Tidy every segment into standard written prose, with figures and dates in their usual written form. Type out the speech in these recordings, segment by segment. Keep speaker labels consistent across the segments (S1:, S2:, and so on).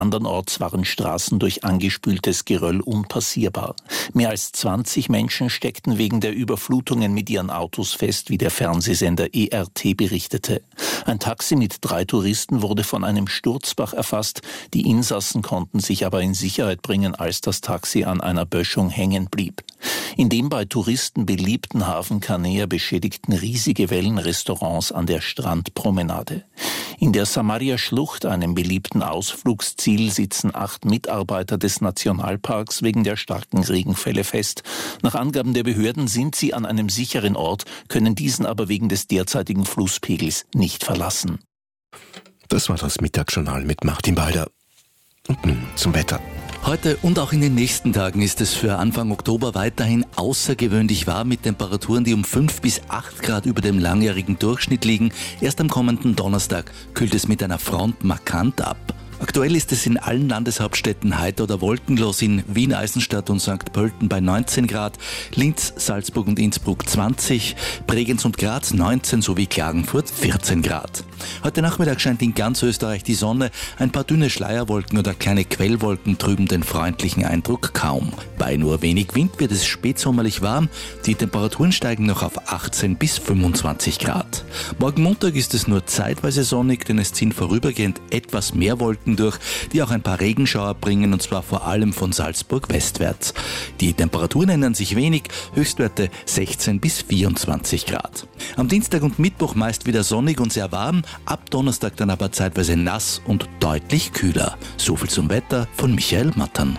S1: Andernorts waren Straßen durch angespültes Geröll unpassierbar. Mehr als 20 Menschen steckten wegen der Überflutungen mit ihren Autos fest, wie der Fernsehsender ERT berichtete. Ein Taxi mit 3 Touristen wurde von einem Sturzbach erfasst. Die Insassen konnten sich aber in Sicherheit bringen, als das Taxi an einer Böschung hängen blieb. In dem bei Touristen beliebten Hafen Canea beschädigten riesige Wellen Restaurants an der Strandpromenade. In der Samaria-Schlucht, einem beliebten Ausflugsziel, sitzen 8 Mitarbeiter des Nationalparks wegen der starken Regenfälle fest. Nach Angaben der Behörden sind sie an einem sicheren Ort, können diesen aber wegen des derzeitigen Flusspegels nicht verlassen.
S2: Das war das Mittagsjournal mit Martin Balder. Und nun zum Wetter.
S3: Heute und auch in den nächsten Tagen ist es für Anfang Oktober weiterhin außergewöhnlich warm mit Temperaturen, die um 5 bis 8 Grad über dem langjährigen Durchschnitt liegen. Erst am kommenden Donnerstag kühlt es mit einer Front markant ab. Aktuell ist es in allen Landeshauptstädten heiter oder wolkenlos, in Wien, Eisenstadt und St. Pölten bei 19 Grad, Linz, Salzburg und Innsbruck 20, Bregenz und Graz 19 sowie Klagenfurt 14 Grad. Heute Nachmittag scheint in ganz Österreich die Sonne, ein paar dünne Schleierwolken oder kleine Quellwolken trüben den freundlichen Eindruck kaum. Bei nur wenig Wind wird es spätsommerlich warm, die Temperaturen steigen noch auf 18 bis 25 Grad. Morgen Montag ist es nur zeitweise sonnig, denn es ziehen vorübergehend etwas mehr Wolken durch, die auch ein paar Regenschauer bringen, und zwar vor allem von Salzburg westwärts. Die Temperaturen ändern sich wenig, Höchstwerte 16 bis 24 Grad. Am Dienstag und Mittwoch meist wieder sonnig und sehr warm, ab Donnerstag dann aber zeitweise nass und deutlich kühler. So viel zum Wetter von Michael Mattern.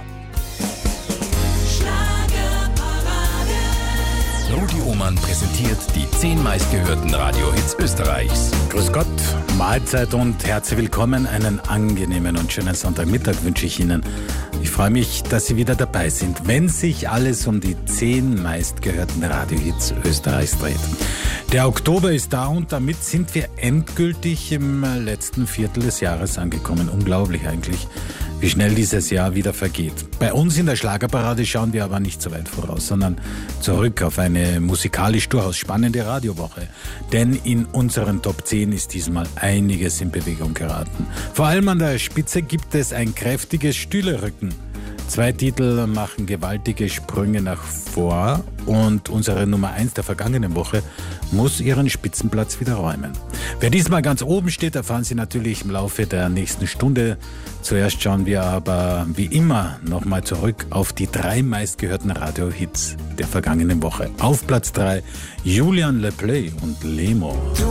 S4: Rudi Ohmann präsentiert die 10 meistgehörten Radiohits Österreichs.
S5: Grüß Gott, Mahlzeit und herzlich willkommen. Einen angenehmen und schönen Sonntagmittag wünsche ich Ihnen. Ich freue mich, dass Sie wieder dabei sind, wenn sich alles um die 10 meistgehörten Radiohits Österreichs dreht. Der Oktober ist da und damit sind wir endgültig im letzten Viertel des Jahres angekommen. Unglaublich eigentlich, wie schnell dieses Jahr wieder vergeht. Bei uns in der Schlagerparade schauen wir aber nicht so weit voraus, sondern zurück auf eine musikalisch durchaus spannende Radiowoche. Denn in unseren Top 10 ist diesmal einiges in Bewegung geraten. Vor allem an der Spitze gibt es ein kräftiges Stühlerücken. 2 Titel machen gewaltige Sprünge nach vor und unsere Nummer 1 der vergangenen Woche muss ihren Spitzenplatz wieder räumen. Wer diesmal ganz oben steht, erfahren Sie natürlich im Laufe der nächsten Stunde. Zuerst schauen wir aber wie immer nochmal zurück auf die 3 meistgehörten Radiohits der vergangenen Woche. Auf Platz 3 Julian Le Play und Lemo.